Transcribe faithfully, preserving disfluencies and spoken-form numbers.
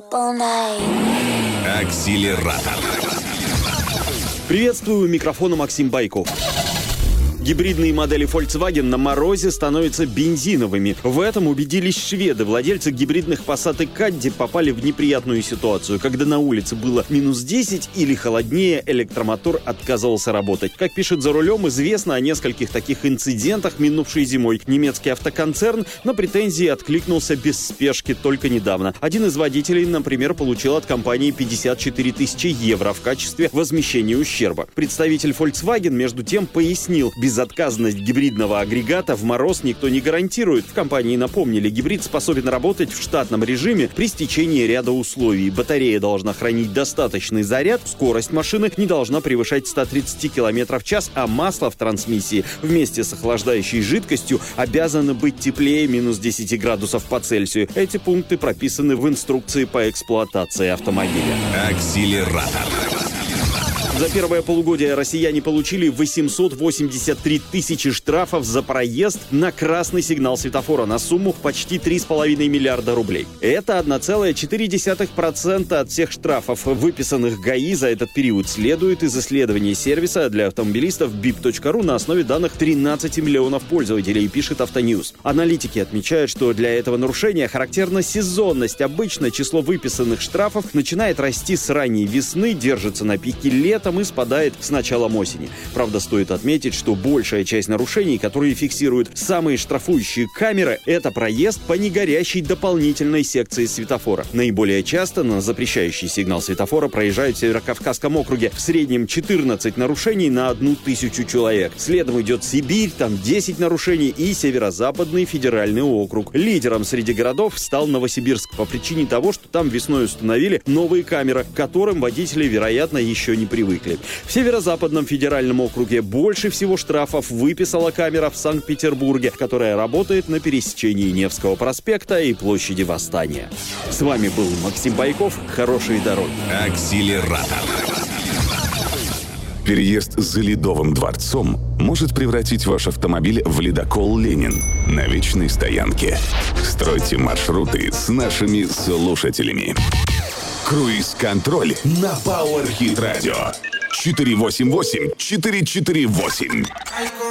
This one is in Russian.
Акселератор. Приветствую, у микрофона Максим Байков. Гибридные модели Volkswagen на морозе становятся бензиновыми. В этом убедились шведы. Владельцы гибридных Passat и Caddy попали в неприятную ситуацию. Когда на улице было минус десять или холоднее, электромотор отказывался работать. Как пишет «За рулем», известно о нескольких таких инцидентах минувшей зимой. Немецкий автоконцерн на претензии откликнулся без спешки только недавно. Один из водителей, например, получил от компании пятьдесят четыре тысячи евро в качестве возмещения ущерба. Представитель Volkswagen, между тем, пояснил: безотказность гибридного агрегата в мороз никто не гарантирует. В компании напомнили, гибрид способен работать в штатном режиме при стечении ряда условий. Батарея должна хранить достаточный заряд, скорость машины не должна превышать сто тридцать километров в час, а масло в трансмиссии вместе с охлаждающей жидкостью обязано быть теплее минус десять градусов по Цельсию. Эти пункты прописаны в инструкции по эксплуатации автомобиля. Акселератор. За первое полугодие россияне получили восемьсот восемьдесят три тысячи штрафов за проезд на красный сигнал светофора на сумму почти три с половиной миллиарда рублей. Это одна целая четыре десятых процента от всех штрафов, выписанных ГАИ за этот период, следует из исследования сервиса для автомобилистов бип точка ру на основе данных тринадцати миллионов пользователей, пишет Автоньюз. Аналитики отмечают, что для этого нарушения характерна сезонность. Обычно число выписанных штрафов начинает расти с ранней весны, держится на пике лета и спадает с началом осени. Правда, стоит отметить, что большая часть нарушений, которые фиксируют самые штрафующие камеры, это проезд по негорящей дополнительной секции светофора. Наиболее часто на запрещающий сигнал светофора проезжают в Северокавказском округе. В среднем четырнадцать нарушений на одну тысячу человек. Следом идет Сибирь, там десять нарушений, и Северо-Западный федеральный округ. Лидером среди городов стал Новосибирск по причине того, что там весной установили новые камеры, к которым водители, вероятно, еще не привыкли. В Северо-Западном федеральном округе больше всего штрафов выписала камера в Санкт-Петербурге, которая работает на пересечении Невского проспекта и площади Восстания. С вами был Максим Байков. Хорошей дороги. Акселератор. Переезд за Ледовым дворцом может превратить ваш автомобиль в ледокол «Ленин» на вечной стоянке. Стройте маршруты с нашими слушателями. Круиз-контроль на Power Hit Radio. четыре восемь восемь четыре четыре восемь.